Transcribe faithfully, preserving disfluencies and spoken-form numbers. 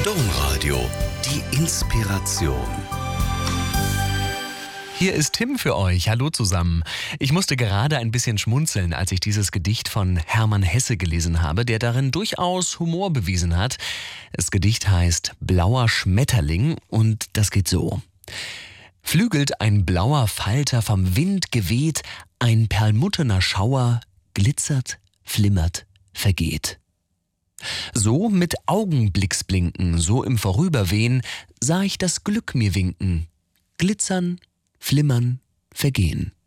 Domradio, die Inspiration. Hier ist Tim für euch. Hallo zusammen. Ich musste gerade ein bisschen schmunzeln, als ich dieses Gedicht von Hermann Hesse gelesen habe, der darin durchaus Humor bewiesen hat. Das Gedicht heißt Blauer Schmetterling und das geht so. Flügelt ein blauer Falter vom Wind geweht, ein perlmutterner Schauer glitzert, flimmert, vergeht. So mit Augenblicksblinken, so im Vorüberwehen, sah ich das Glück mir winken, glitzern, flimmern, vergehen.